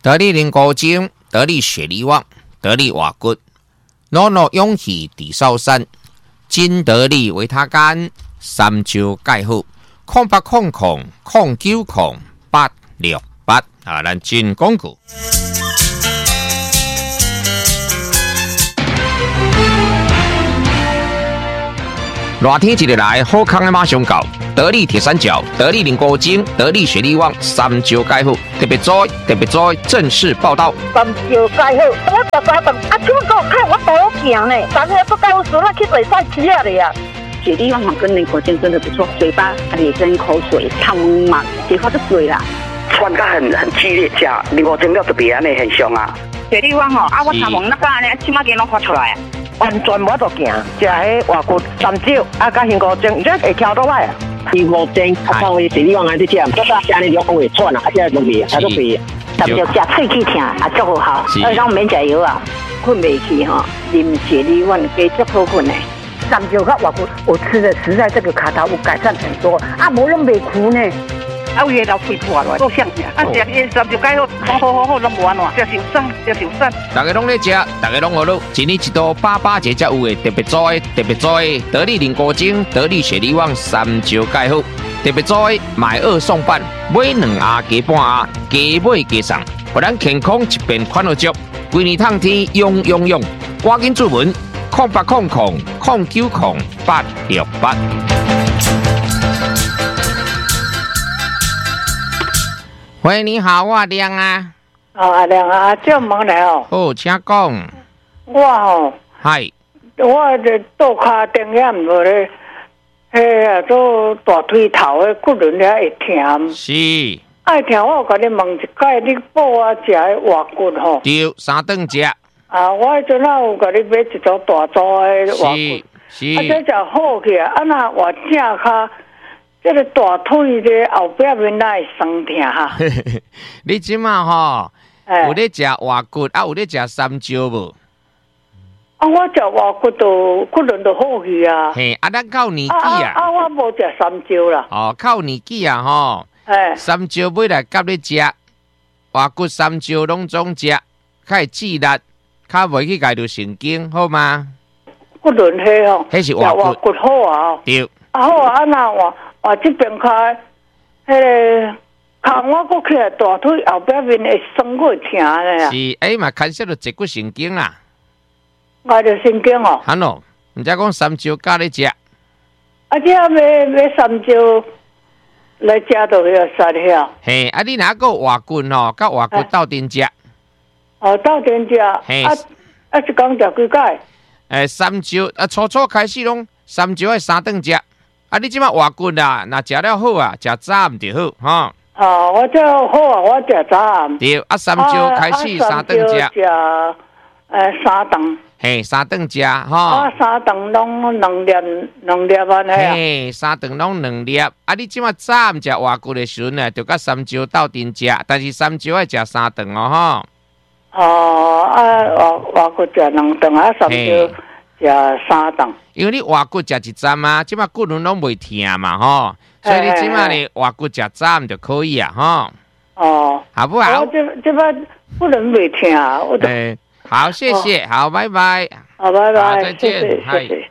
得力灵高精，得力血力旺，得力瓦骨，诺诺勇气地少山，金得力维他干，三招介好，0800090868啊，咱进广告。热天一日来，好康的马上到。得力铁三角、得力灵高精、得力血力旺，三招介好，特别在正式报道。 三招介好，我大家等啊，怎么给我看我多行呢？昨天不告诉我去做赛车了呀。 血力旺跟灵高精真的不错，嘴巴咧声口水，汤嘛，结果就水啦。 穿得很激烈，吃灵高精了特别安尼很凶啊。 血力旺吼，啊我头毛那个安尼，起码给拢发出来啊。 完全无得行，食迄外骨三招，啊，甲灵高精，这会翘倒来啊。 灵高精啊，靠伊血力旺安尼食，这个安尼就会喘啊，啊，这容易，啊都袂。 三招食喙齿疼，啊足好，咱免食药啊，困袂去吼，啉血力旺加足好困的。 三招甲外骨，我吃的实在这个卡头有改善很多，啊，无拢袂苦呢。 啊，有个老肺破了，够像啊！食伊三招介好，拢无安怎，食受伤。 大家拢咧食，大家拢好乐，一年一度88节才有的特别做的，得力灵高精、得力血力旺三招介好，特别做的买2送半，买2盒加半盒，加买加送，互咱健康一边款好足，规年通天用，赶紧注文0800090868。喂，你好，我亮啊。 阿亮啊，这问来哦。 哦，请讲。 我哦， 嗨， 我这倒脚顶也唔无咧，啊，做大腿头的骨轮咧会疼。 是。 爱疼，我有甲你问一解，你补我食的外骨吼。 对，3顿食。 啊，我迄阵有甲你买一组大组的外骨。 是。 啊，这就好起啊，啊那我正脚。这个大腿的后边面那会酸痛哈。 你即马吼，有咧食外骨啊？有咧食三招无？ 啊，我食外骨都骨轮都好去啊。 嘿，啊，咱靠年纪啊。 啊，我无食三招啦。 哦，靠年纪啊吼。三招买来夹咧食，外骨三招拢总食，较会治力，较袂去家到神经，好吗？ 骨轮迄吼， 迄是外骨好啊。 对。 啊好啊，那我这边开，迄个脚我过起来大腿后边面会酸过疼的啊。 是，嘛牵涉到脊骨神经啦。 我着神经哦。 哈喏，毋则讲三招加咧食。 啊，这买三招来食到遐杀遐。 嘿，啊，你若个外骨吼，甲外骨斗阵食。 哦，斗阵食。嘿。啊，一工食几解？ 三招啊，初开始拢三招爱3顿食。啊！你即马外骨啦，若食了好啊，食早暗就好，哈。 哦，我这好啊，我食早暗。 对，啊，三招开始3顿食。 食3顿。 嘿，3顿食，哈。 啊，3顿拢2粒安尼啊。 嘿，3顿拢2粒。啊，你即马早暗食外骨的时阵呢，就甲三招斗阵食，但是三招爱食3顿哦，哈。 哦，啊，外骨食2顿啊，三招。食3顿， 因为你外骨食一针啊，即马骨轮拢袂疼嘛吼，所以你即马咧外骨食针就可以啊吼。 哦， 好不好？ 这把骨轮袂疼啊，我都。 好，谢谢，好，拜拜。 好，拜拜， 好，再见， 谢谢。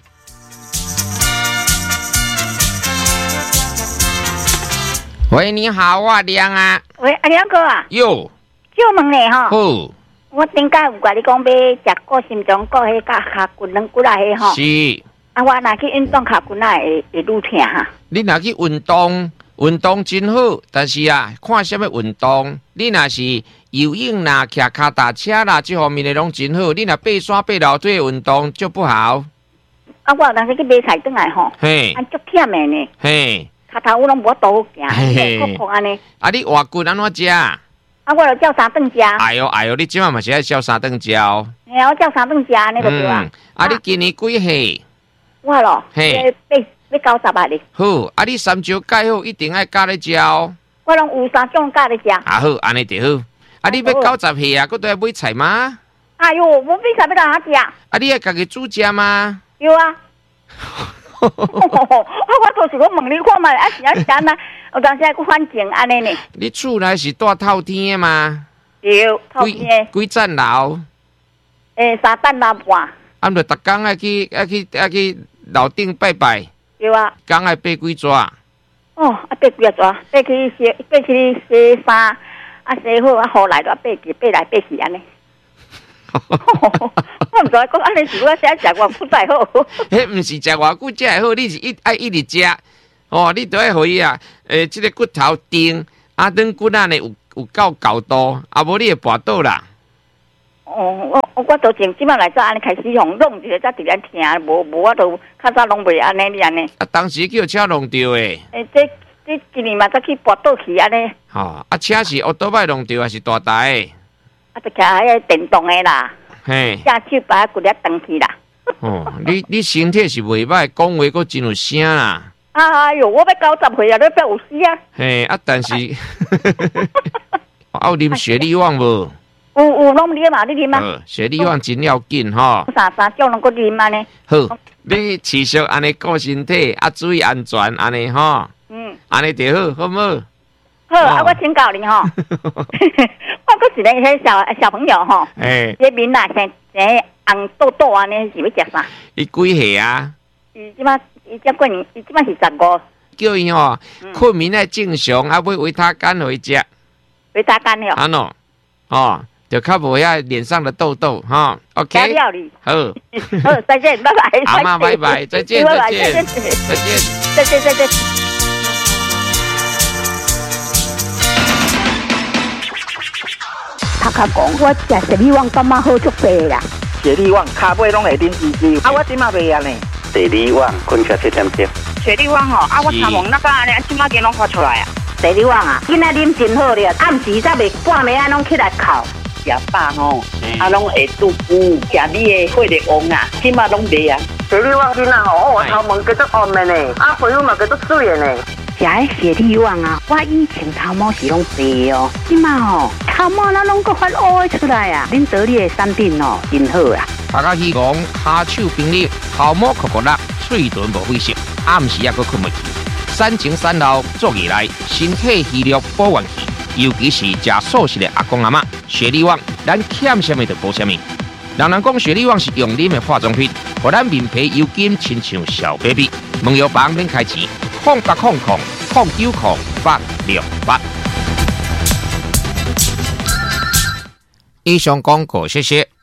喂，你好，我亮啊。 喂，阿亮哥啊。 哟。 就问你哈。 好。 我顶下有甲你讲要食过心脏过迄甲下骨软骨啊迄吼。 是。 啊，我若去运动下骨啊会愈疼哈。 你若去运动真好，但是啊，看什么运动？你若是游泳啦、骑脚踏车啦，这方面的拢真好。你若爬山、爬楼梯的运动就不好。 啊，我有当时去买菜转来吼， 嘿， 啊足忝的呢。 嘿。 脚头我拢无多好行，酷安尼。 啊，你外骨安怎食？ 啊，我就叫3顿食。 哎呦，你即马嘛是爱叫3顿食哦。 哎呀，我叫3顿食安尼就对啊。 啊，你今年几岁？ 我咯， 嘿， 要90啊哩。 好，啊，你三招介好，一定爱加咧食哦。 我拢有3种加咧食。 啊好，安尼就好。啊，你要90岁啊，佫都要买菜吗？ 哎呦，我买菜要哪食？ 啊，你爱家己煮食吗？ 有啊。我就是我问你看嘛，啊是啊是安那，有当时还佫反正安尼呢。 你厝内是大透天的吗？ 对，头边几层楼 ？3层楼半。 啊，著逐工爱去楼顶拜拜。 对啊。 讲爱爬几抓？ 哦，啊爬几抓？爬去洗衫，啊洗好啊，好来就爬来爬去安尼。我唔知讲安尼是我写食偌久才好。 迄毋是食偌久才会好，你是一直食。哦，你都爱互伊啊，即个骨头定，啊，等骨仔呢有够高度，啊，无你会跋倒啦。 哦，我都前即摆来早安尼开始用弄一个，才直然听，无我都较早拢袂安尼，你安尼。啊， 当时叫车弄着诶。 这今年嘛才去跋倒去安尼。 吼，啊，车是奥多摆弄着还是大台诶？ 啊，就骑迄个电动诶啦。 嘿。 驾手把它骨力蹬去啦。 哦，你身体是袂歹，讲话佫真有声啦。 哎哟，我要90岁啊，你要有死啊！ 嘿，啊，但是，有啉雪莉旺无？ 有拢啉嘛，你啉吗？ 雪莉旺真要紧吼。 三种拢搁啉安尼。 好，你持续安尼顾身体，啊，注意安全安尼吼。安尼就好，好唔好？ 好，啊，我请教你吼。我搁是咧迄小朋友吼。这面啦，生红豆豆安尼是要食啥？ 伊几岁啊？ 伊即摆是15。 叫伊吼，困眠爱正常，啊，买维他干回食。 维他干了。 安喏，哦，就较无遐脸上的痘痘哈。OK。 料理。 好。 好，再见，拜拜。 阿妈，拜拜，再见，再见， 再见。 他讲我食雪莉旺感觉好足济啦。 雪莉旺骹尾拢会啉滋滋，啊，我即马袂安尼。 雪莉旺困觉7点钟。 雪莉旺吼，啊，我参望那个安尼，即马间拢发出来啊。雪莉旺啊，囡仔啉真好咧，暗时才袂半暝啊，拢起来哭。 食饱吼，啊，拢会肚腹，食你的血力旺啊，即马拢袂啊。 雪莉旺囡仔吼，我头毛叫做红的呢，啊，皮肤嘛叫做水的呢。 食迄雪莉旺啊，我以前头毛是拢白哦，即马吼头毛那拢搁发乌出来啊！恁得你的产品哦，真好啊！ 大家希望下手冰利，头毛酷酷辣，嘴唇无灰色，暗时也搁困袂去。产前产后做起来，身体虚弱保元气，尤其是食素食的阿公阿嬷，雪莉旺咱欠什么就补什么。人讲雪莉旺是用啉的化妆品，互咱面皮油金亲像小 baby。问药房免开钱，0800090868。以上广告，谢谢。